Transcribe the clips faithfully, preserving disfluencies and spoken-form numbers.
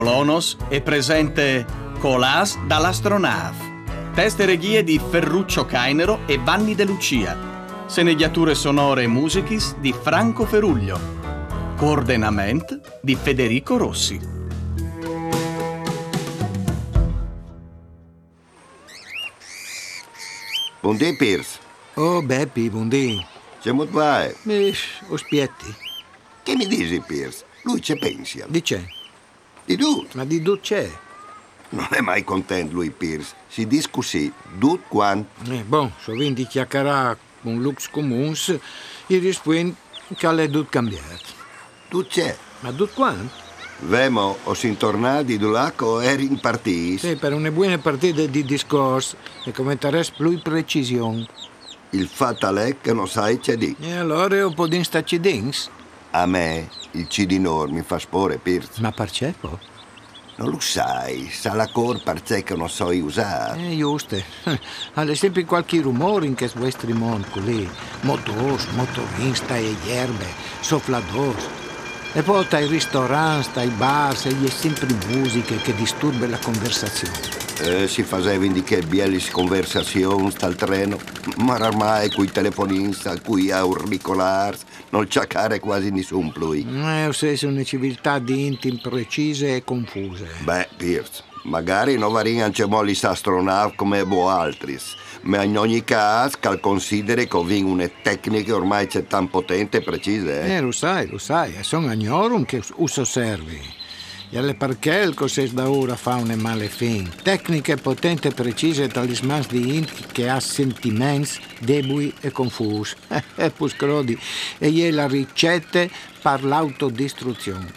Colonos è presente Colas dall'Astronave, teste e regie di Ferruccio Cainero e Vanni De Lucia, sceneggiature sonore e musichis di Franco Feruglio, coordinamento di Federico Rossi. Buondì, Pierce. Oh, Beppi, buondì. C'è molto vai. Eh, ospietti. Che mi dici, Pierce? Lui ci pensa. Di c'è? Di tu. Ma di tu c'è? Non è mai contento lui, Pierce. Si dice così, tut quanto. Eh, bon, so vindi chiacchierà con lux comuns e rispondi che l'è tutto cambiato. Tu c'è. Ma tutto quanto? Vemo, o sin tornati di là o eri in partita. Sì, per una buona partita di discorso e commenteresti più precisione. Il fatto è che non sai c'è di. E allora io po' di stacci dings? A me il cidinor mi fa spore, Pierce. Ma percepo? Non lo sai, sa la cor perché che non so usare. Eh, giusto. Alle sempre qualche rumore in questo vostro mondo lì. Motors, motorista e erbe, soffladors. E poi stai ristoranti, stai bar, e è sempre musica che disturba la conversazione. Eh, si faceva di che belle conversazioni dal treno, ma ormai coi telefonini, coi auricolari, non c'è care quasi nessun più. Eh, o se sono una civiltà di intimi precise e confuse. Beh, Pierce, magari non variano c'è molti astronavi come voi altri, ma in ogni caso cal consideri che vinc una tecnica ormai c'è tan potente e precisa. Eh, eh lo sai, lo sai, e sono agnorum che uso servi. E alle perché cos'è da ora fa un male fin. Tecniche potenti e precise talismans di int che ha sentimenti deboli e confusi. E puscrodi. E è la ricetta per l'autodistruzione.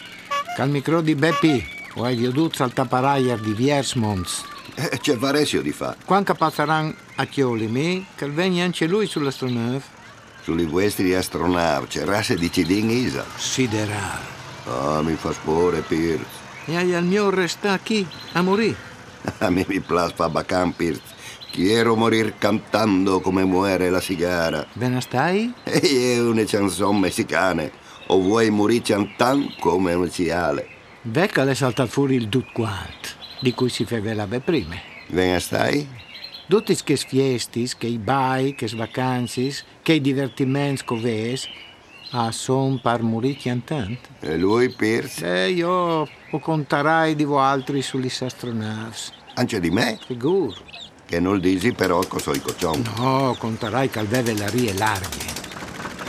Cal micro di Beppi, o hai veduto al taparaia di Viersmons. eh c'è varesio di fa. Quando passeranno a Chioli, me, che venga anche lui sull'astronave? Sugli vostri astronavi c'è rasse di cidin isa. Siderale. Ah, mi fa spore, Pierce. E hai al mio resta qui, a morire. A me mi piace fa bacan, Pierce. Quiero morir cantando come muore la cigara. Bene stai? E è una canzone messicana. O vuoi morire cantando come un ciale. Becca le salta fuori il tut quanto, di cui si fevelava prima. Venga stai? Tutti che fiestis, che i bai, che vacanzis, che i divertimenti che ves, ah, son par morire cantando. E lui, Pierce? E io o contarai di voi altri sugli astronavi. Anche di me? Sicuro. Che non dici però che sono i coccioni. No, contarai che aveva le rie larghe.